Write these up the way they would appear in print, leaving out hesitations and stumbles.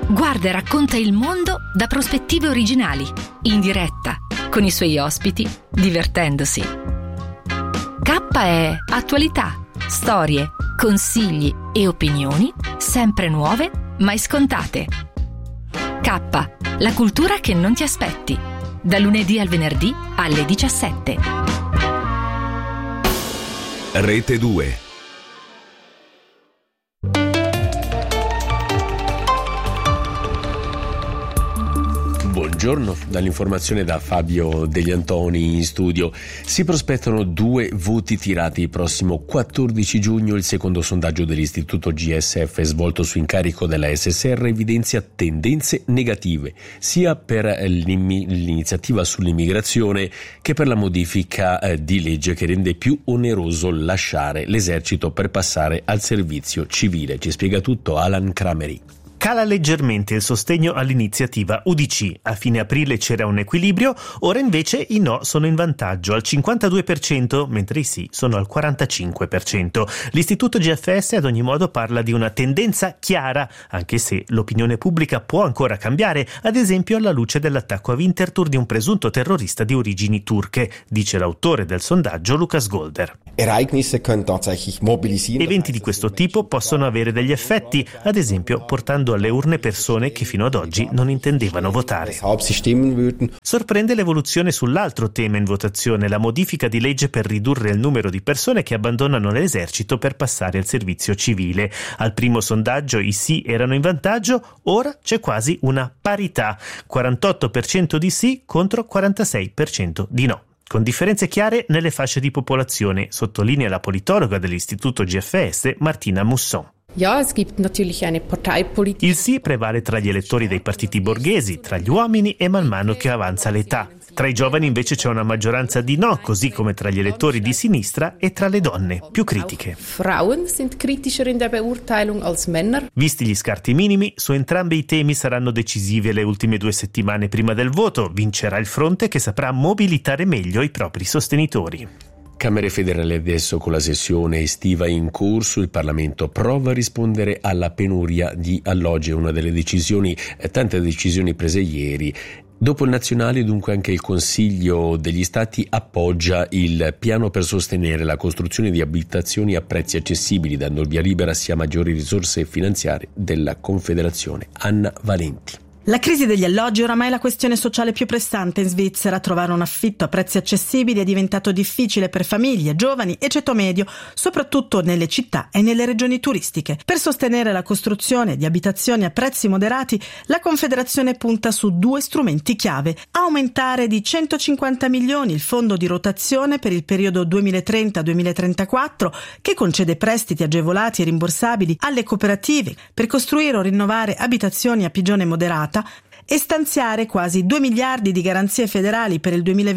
Guarda e racconta il mondo da prospettive originali, in diretta, con i suoi ospiti, divertendosi. K è attualità, storie, consigli e opinioni, sempre nuove, mai scontate. K, la cultura che non ti aspetti. Da lunedì al venerdì alle 17. Rete 2. Buongiorno, dall'informazione da Fabio Degli Antoni in studio. Si prospettano 2 voti tirati il prossimo 14 giugno. Il secondo sondaggio dell'istituto GSF svolto su incarico della SSR evidenzia tendenze negative sia per l'iniziativa sull'immigrazione che per la modifica di legge che rende più oneroso lasciare l'esercito per passare al servizio civile. Ci spiega tutto Alan Crameri. Cala leggermente il sostegno all'iniziativa UDC. A fine aprile c'era un equilibrio, ora invece i no sono in vantaggio al 52%, mentre i sì sono al 45%. L'istituto GFS ad ogni modo parla di una tendenza chiara, anche se l'opinione pubblica può ancora cambiare, ad esempio alla luce dell'attacco a Winterthur di un presunto terrorista di origini turche, dice l'autore del sondaggio Lukas Golder. Eventi di questo tipo possono avere degli effetti, ad esempio portando alle urne persone che fino ad oggi non intendevano votare. Sorprende l'evoluzione sull'altro tema in votazione, la modifica di legge per ridurre il numero di persone che abbandonano l'esercito per passare al servizio civile. Al primo sondaggio i sì erano in vantaggio, ora c'è quasi una parità, 48% di sì contro 46% di no. Con differenze chiare nelle fasce di popolazione, sottolinea la politologa dell'istituto GFS Martina Musson. Il sì prevale tra gli elettori dei partiti borghesi, tra gli uomini e man mano che avanza l'età. Tra i giovani invece c'è una maggioranza di no, così come tra gli elettori di sinistra e tra le donne, più critiche. Visti gli scarti minimi, su entrambi i temi saranno decisive le ultime 2 settimane prima del voto. Vincerà il fronte che saprà mobilitare meglio i propri sostenitori. Camere federali adesso con la sessione estiva in corso, il Parlamento prova a rispondere alla penuria di alloggi, una delle decisioni, tante decisioni prese ieri. Dopo il nazionale, dunque, anche il Consiglio degli Stati appoggia il piano per sostenere la costruzione di abitazioni a prezzi accessibili, dando il via libera sia maggiori risorse finanziarie della Confederazione. Anna Valenti. La crisi degli alloggi è oramai la questione sociale più pressante in Svizzera. Trovare un affitto a prezzi accessibili è diventato difficile per famiglie, giovani e ceto medio, soprattutto nelle città e nelle regioni turistiche. Per sostenere la costruzione di abitazioni a prezzi moderati, la Confederazione punta su 2 strumenti chiave: aumentare di 150 milioni il fondo di rotazione per il periodo 2030-2034, che concede prestiti agevolati e rimborsabili alle cooperative per costruire o rinnovare abitazioni a pigione moderata, e stanziare quasi 2 miliardi di garanzie federali per il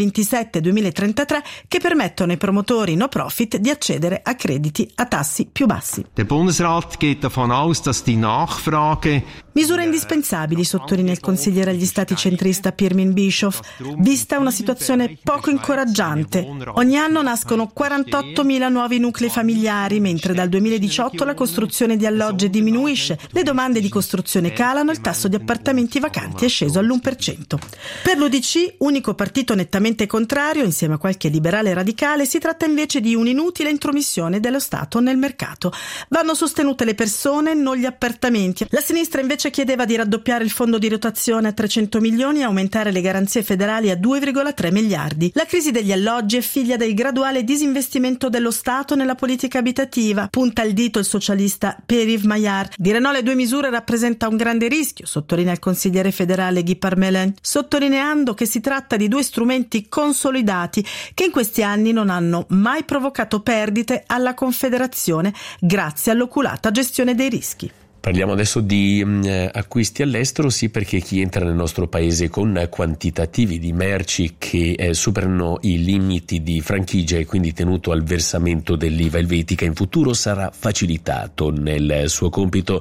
2027-2033 che permettono ai promotori no profit di accedere a crediti a tassi più bassi. Der Bundesrat geht davon aus, dass die Nachfrage. Misure indispensabili, sottolinea il consigliere agli stati centrista Pirmin Bischoff, vista una situazione poco incoraggiante. Ogni anno nascono 48.000 nuovi nuclei familiari, mentre dal 2018 la costruzione di alloggi diminuisce, le domande di costruzione calano, il tasso di appartamenti vacanti è sceso all'1%. Per l'UDC, unico partito nettamente contrario, insieme a qualche liberale radicale, si tratta invece di un'inutile intromissione dello Stato nel mercato. Vanno sostenute le persone, non gli appartamenti. La sinistra invece chiedeva di raddoppiare il fondo di rotazione a 300 milioni e aumentare le garanzie federali a 2,3 miliardi. La crisi degli alloggi è figlia del graduale disinvestimento dello Stato nella politica abitativa, punta il dito il socialista Per-Yves Maillard. Dire no alle 2 misure rappresenta un grande rischio, sottolinea il consigliere federale Guy Parmelin, sottolineando che si tratta di 2 strumenti consolidati che in questi anni non hanno mai provocato perdite alla Confederazione grazie all'oculata gestione dei rischi. Parliamo adesso di acquisti all'estero, sì, perché chi entra nel nostro paese con quantitativi di merci che superano i limiti di franchigia e quindi tenuto al versamento dell'IVA elvetica in futuro sarà facilitato nel suo compito.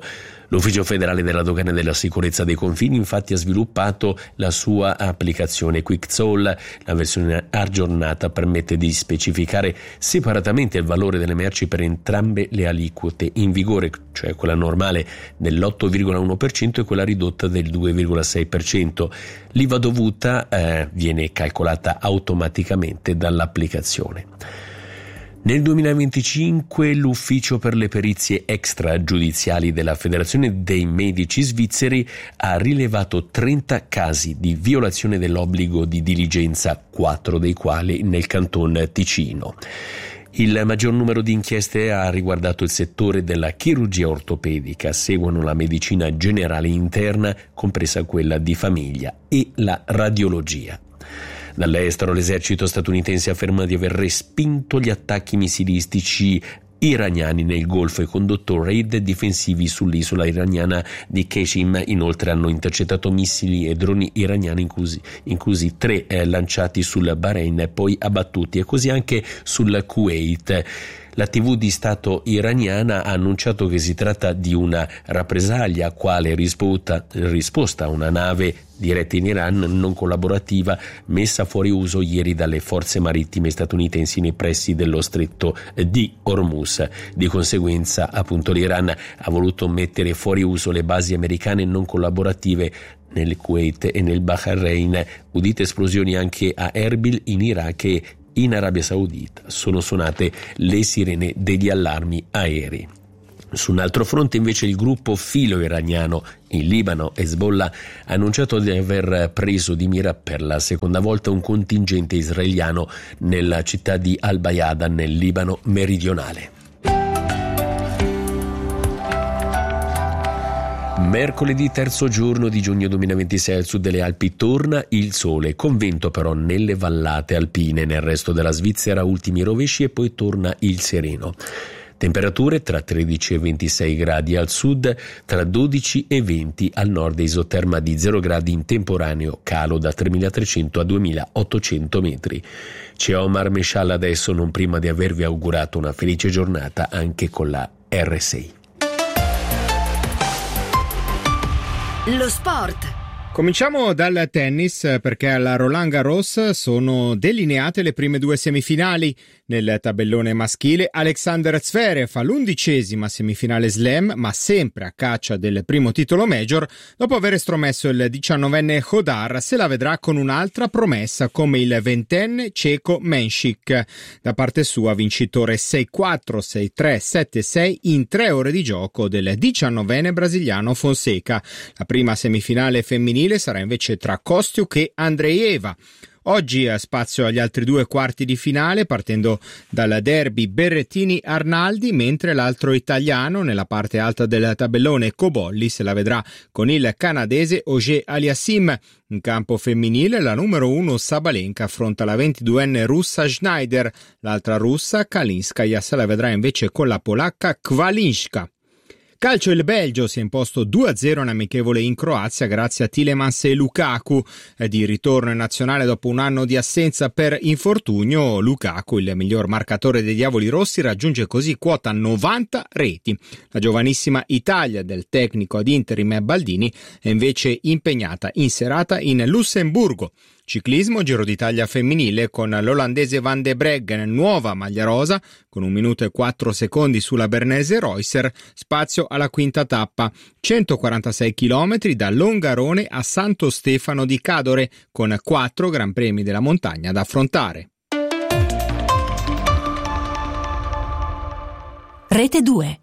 L'Ufficio federale della dogana e della sicurezza dei confini infatti ha sviluppato la sua applicazione QuickToll. La versione aggiornata permette di specificare separatamente il valore delle merci per entrambe le aliquote in vigore, cioè quella normale dell'8,1% e quella ridotta del 2,6%. L'IVA dovuta viene calcolata automaticamente dall'applicazione. Nel 2025 l'Ufficio per le perizie extragiudiziali della Federazione dei Medici Svizzeri ha rilevato 30 casi di violazione dell'obbligo di diligenza, 4 dei quali nel Canton Ticino. Il maggior numero di inchieste ha riguardato il settore della chirurgia ortopedica, seguono la medicina generale interna, compresa quella di famiglia, e la radiologia. Dall'estero l'esercito statunitense afferma di aver respinto gli attacchi missilistici iraniani nel Golfo e condotto raid difensivi sull'isola iraniana di Qassim. Inoltre hanno intercettato missili e droni iraniani, inclusi 3 lanciati sul Bahrain e poi abbattuti, e così anche sul Kuwait. La TV di Stato iraniana ha annunciato che si tratta di una rappresaglia quale risposta a una nave diretta in Iran non collaborativa messa fuori uso ieri dalle forze marittime statunitensi nei pressi dello stretto di Hormuz. Di conseguenza, appunto, l'Iran ha voluto mettere fuori uso le basi americane non collaborative nel Kuwait e nel Bahrain. Udite esplosioni anche a Erbil in Iraq e in Arabia Saudita. Sono suonate le sirene degli allarmi aerei. Su un altro fronte invece il gruppo filo-iraniano in Libano, Hezbollah, ha annunciato di aver preso di mira per la seconda volta un contingente israeliano nella città di Al-Bayada nel Libano meridionale. Mercoledì, terzo giorno di giugno 2026, al sud delle Alpi torna il sole, con vento però nelle vallate alpine. Nel resto della Svizzera ultimi rovesci e poi torna il sereno. Temperature tra 13 e 26 gradi al sud, tra 12 e 20 al nord, isoterma di 0 gradi in temporaneo calo da 3.300 a 2.800 metri. C'è Omar Meshal adesso, non prima di avervi augurato una felice giornata anche con la R6. Lo sport. Cominciamo dal tennis, perché alla Roland Garros sono delineate le prime 2 semifinali. Nel tabellone maschile Alexander Zverev fa l'11ª semifinale slam, ma sempre a caccia del primo titolo major. Dopo aver estromesso il 19enne Hodar, se la vedrà con un'altra promessa come il 20enne ceco Menšik. Da parte sua vincitore 6-4, 6-3, 7-6 in 3 ore di gioco del 19enne brasiliano Fonseca. La prima semifinale femminile sarà invece tra Kostiuk e Andreeva. Oggi ha spazio agli altri 2 quarti di finale, partendo dal derby Berrettini-Arnaldi, mentre l'altro italiano nella parte alta del tabellone, Cobolli, se la vedrà con il canadese Auger-Aliassime. In campo femminile la numero 1 Sabalenka affronta la 22enne russa Schneider, l'altra russa Kalinskaya se la vedrà invece con la polacca Kvalinska. Calcio, il Belgio si è imposto 2-0 in amichevole in Croazia grazie a Tielemans e Lukaku. Di ritorno in nazionale dopo un anno di assenza per infortunio, Lukaku, il miglior marcatore dei Diavoli Rossi, raggiunge così quota 90 reti. La giovanissima Italia del tecnico ad interim Baldini è invece impegnata in serata in Lussemburgo. Ciclismo, Giro d'Italia femminile con l'olandese Van de Breggen, nuova maglia rosa, con 1 minuto e 4 secondi sulla Bernese Reusser, spazio alla quinta tappa. 146 km da Longarone a Santo Stefano di Cadore, con 4 Gran Premi della montagna da affrontare. Rete 2.